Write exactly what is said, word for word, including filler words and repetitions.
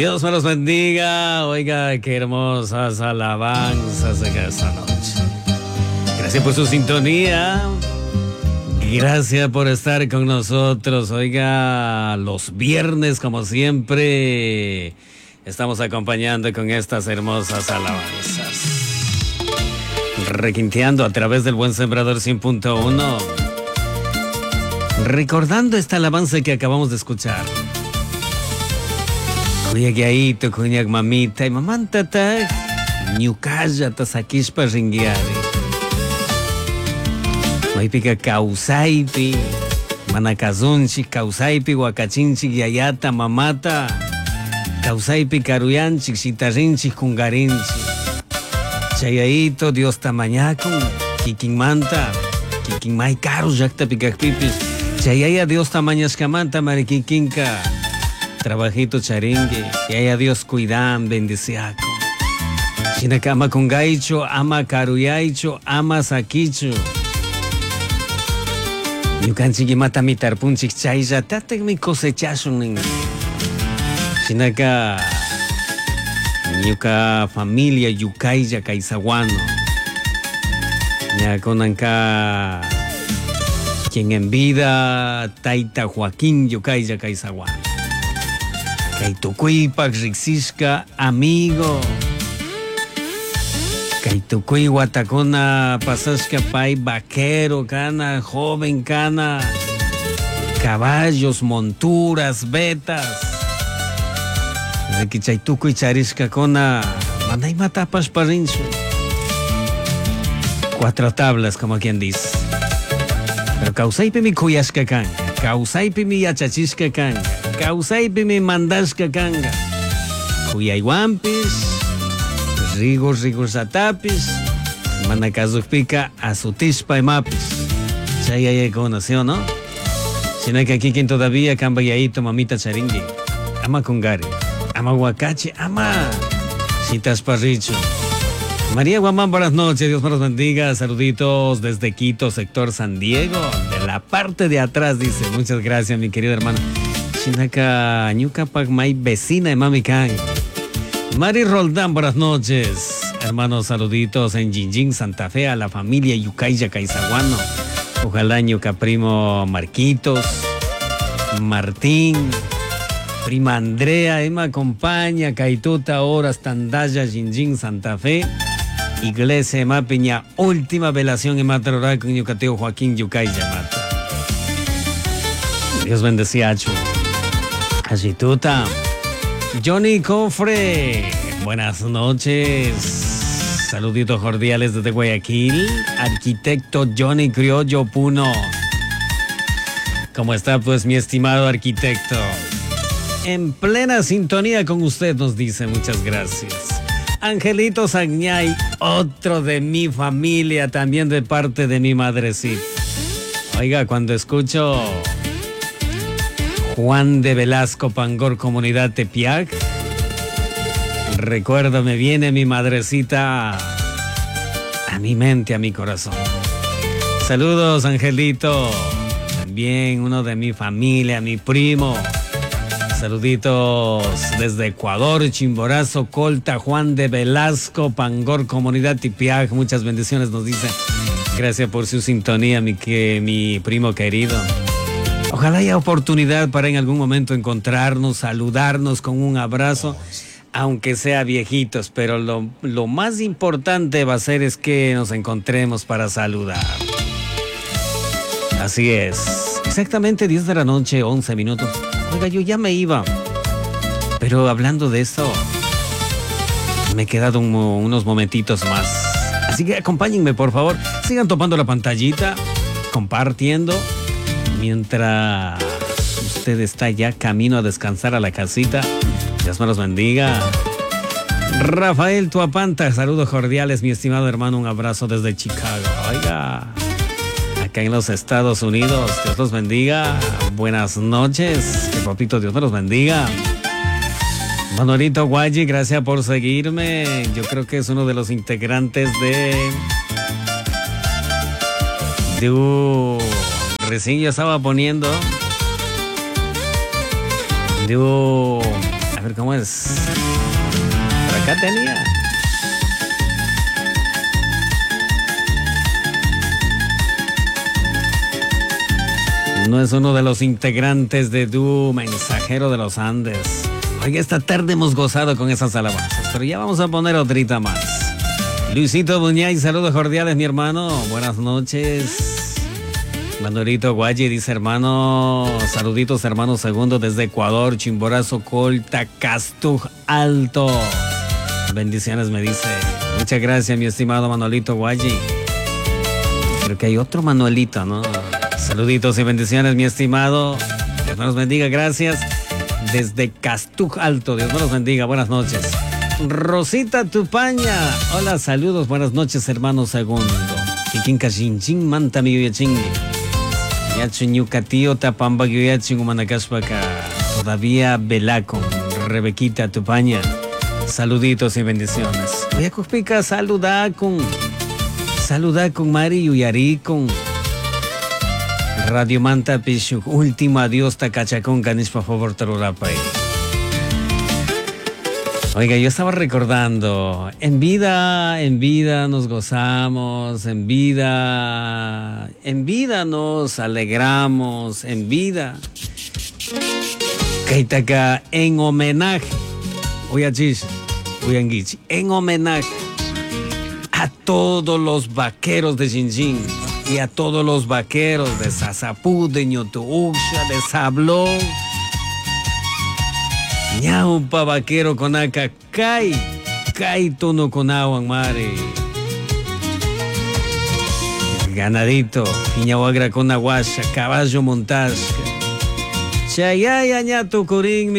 Dios me los bendiga. Oiga, qué hermosas alabanzas en esta noche. Gracias por su sintonía. Gracias por estar con nosotros. Oiga, los viernes, como siempre, estamos acompañando con estas hermosas alabanzas. Requinteando a través del Buen Sembrador cien punto uno. Recordando esta alabanza que acabamos de escuchar. Cuyaguaito, cuñag mamita, y mamantata, ñucalla, tasakishpa ringiari. Maypica causaipi, manacazunchi, causaipi, huacachinchi, yayata, mamata, causaipi, caruyanchi, chitarinchi, kungarinchi. Chayaito, Dios tamañaco, kikinmanta, kikinmay caro, yakta picacpipis. Chayaya, Dios tamañas camanta, mariquiquinca. Trabajito charingue, que haya Dios cuidan, bendiciaco. Chinaka ama kungaicho, ama karuyaicho, ama saquicho. Yukanchiki mata mi tarpunchik chayja, tatek mi cosechashun. Chinaka, yuka familia yukaiya kaisaguano. Ya konanka, quien en vida, taita Joaquín yukaiya kaisaguano. Kaitukuipak riksishka amigo. Kaitukui watakona pasashka pay vaquero cana, joven cana, caballos, monturas, betas. Riki chaitukui charishka kona, manay matapas parincho. Cuatro tablas, como quien dice. Pero causaipi mi kuyashka kanga, causaipi mi yachachishka kanga. Causaipi mi mandashka kanga. Kuyaywampis, rigos rigos atapis, manacazukpika asutishpa emapis. Chayaya conoció, ¿no? Sino que aquí quien todavía cambayadito mamita charingui. Ama congari, ama huacache, ama citas parricho. María Guamán, buenas noches, Dios me los bendiga. Saluditos desde Quito, sector San Diego, de la parte de atrás, dice. Muchas gracias, mi querido hermano. Chinaka, Ñuca Pagmay, vecina de Mami Kang. Mari Roldán, buenas noches. Hermanos, saluditos en Jinjin, Santa Fe, a la familia Yucaiya Caizaguano. Ojalá Ñuca primo Marquitos, Martín, prima Andrea, Emma acompaña, Caituta, Horas, Tandaya, Jinjin, Santa Fe. Iglesia Mapiña, última velación en Matarorá con Yucateo Joaquín Yucaiya Mata. Dios bendecía, Chu. Asituta, Johnny Cofre, buenas noches. Saluditos cordiales desde Guayaquil. Arquitecto Johnny Criollo Puno. ¿Cómo está, pues, mi estimado arquitecto? En plena sintonía con usted, nos dice, muchas gracias. Angelito Sagñay, otro de mi familia, también de parte de mi madrecita. Oiga, cuando escucho Juan de Velasco, Pangor, Comunidad Tepiac, recuerdo, me viene mi madrecita a mi mente, a mi corazón. Saludos, Angelito. También uno de mi familia, mi primo. Saluditos desde Ecuador, Chimborazo, Colta, Juan de Velasco, Pangor, Comunidad Tepiac. Muchas bendiciones, nos dice. Gracias por su sintonía, mi, que, mi primo querido. Ojalá haya oportunidad para en algún momento encontrarnos, saludarnos con un abrazo, aunque sea viejitos, pero lo, lo más importante va a ser es que nos encontremos para saludar. Así es, exactamente diez de la noche, once minutos. Oiga, yo ya me iba, pero hablando de eso, me he quedado un, unos momentitos más. Así que acompáñenme, por favor, sigan topando la pantallita, compartiendo. Mientras usted está ya camino a descansar a la casita, Dios me los bendiga. Rafael Tuapanta, saludos cordiales, mi estimado hermano, un abrazo desde Chicago. Oiga, acá en los Estados Unidos, Dios los bendiga. Buenas noches, que papito, Dios me los bendiga. Manuelito Guayi, gracias por seguirme. Yo creo que es uno de los integrantes de... de... Uh, recién yo estaba poniendo... de... Uh, A ver cómo es. Por acá tenía. No es uno de los integrantes de dúo Mensajero de los Andes. Oiga, esta tarde hemos gozado con esas alabanzas, pero ya vamos a poner otrita más. Luisito Buñay, saludos cordiales, mi hermano. Buenas noches. Manuelito Guayi dice, hermano, saluditos, hermano segundo desde Ecuador, Chimborazo, Colta, Castuj Alto. Bendiciones, me dice. Muchas gracias, mi estimado Manuelito Guayi. Creo que hay otro Manuelito, ¿no? Saluditos y bendiciones, mi estimado. Dios me los bendiga, gracias. Desde Castuj Alto, Dios me los bendiga, buenas noches. Rosita Tupaña, hola, saludos, buenas noches, hermano segundo. Kikinka Chinchin, Manta mi Yachingue. Yachuñucatío, Tapamba, Yachingu, Manacashpaca. Todavía Belaco, Rebequita Tupaña. Saluditos y bendiciones. Voy a Cuspica, saludar con. Saludar con Mari Yuyari, con. Radio Manta Pichu, último adiós, Tacachacón, Canis, por favor, Tarurapay. Oiga, yo estaba recordando, en vida, en vida nos gozamos, en vida, en vida nos alegramos, en vida. Kaitaka, en homenaje, Uyachis, Uyanguichi, en homenaje a todos los vaqueros de Chinchín. Y a todos los vaqueros de Sasapú, de Ñotuuxa, de Sablón. Ñaupa vaquero con acá, Kai, Kai tono con agua, mare. Ganadito, Piñahuagra con aguasha, caballo montasca. Chayaya ñatu curín,